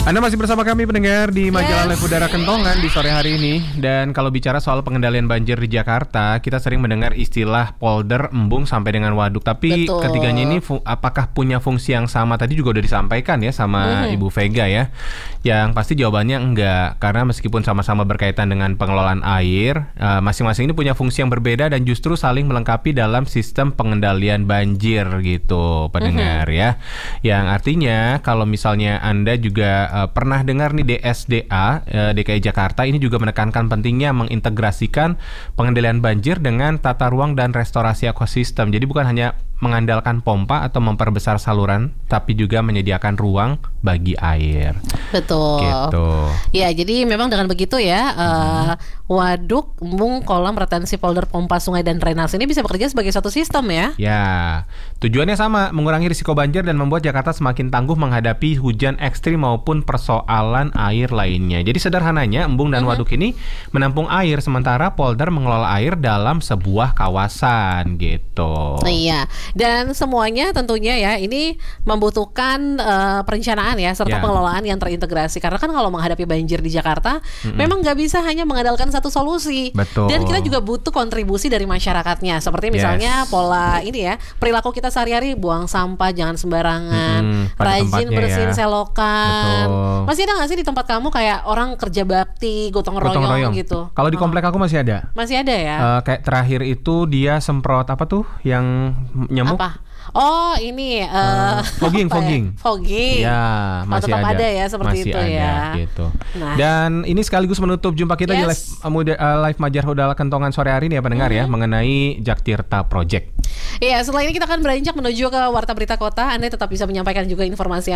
Anda masih bersama kami pendengar di Majalah Live Udara Kentongan di sore hari ini. Dan kalau bicara soal pengendalian banjir di Jakarta, kita sering mendengar istilah polder, embung sampai dengan waduk. Tapi ketiganya ini apakah punya fungsi yang sama? Tadi juga udah disampaikan ya sama Ibu Vega ya. Yang pasti jawabannya enggak, karena meskipun sama-sama berkaitan dengan pengelolaan air, masing-masing ini punya fungsi yang berbeda dan justru saling melengkapi dalam sistem pengendalian banjir gitu, pendengar ya. Yang artinya kalau misalnya Anda juga pernah dengar nih DSDA DKI Jakarta ini juga menekankan pentingnya mengintegrasikan pengendalian banjir dengan tata ruang dan restorasi ekosistem. Jadi bukan hanya mengandalkan pompa atau memperbesar saluran, tapi juga menyediakan ruang bagi air. Betul. Gitu. Ya, jadi memang dengan begitu ya, waduk, embung, kolam, retensi, polder, pompa, sungai, dan drainase ini bisa bekerja sebagai satu sistem ya. Ya, tujuannya sama, mengurangi risiko banjir dan membuat Jakarta semakin tangguh menghadapi hujan ekstrim maupun persoalan air lainnya. Jadi sederhananya, embung dan waduk ini menampung air, sementara polder mengelola air dalam sebuah kawasan gitu. Iya. Dan semuanya tentunya ya ini membutuhkan perencanaan ya serta pengelolaan yang terintegrasi. Karena kan kalau menghadapi banjir di Jakarta memang nggak bisa hanya mengandalkan satu solusi. Betul. Dan kita juga butuh kontribusi dari masyarakatnya. Seperti misalnya pola ini ya, perilaku kita sehari-hari, buang sampah jangan sembarangan, rajin bersihin selokan. Betul. Masih ada nggak sih di tempat kamu kayak orang kerja bakti, gotong royong gitu? Kalau di komplek aku masih ada. Masih ada ya? Kayak terakhir itu dia semprot apa tuh yang nyamuk? Apa? Oh ini fogging. Ya, masih tetap ada ya seperti masih itu ada, ya. Gitu. Nah. Dan ini sekaligus menutup jumpa kita di live Majalah Udara Kentongan sore hari ini ya pendengar ya, mengenai Jaktirta Project. Iya, setelah ini kita akan beranjak menuju ke Warta Berita Kota. Anda tetap bisa menyampaikan juga informasi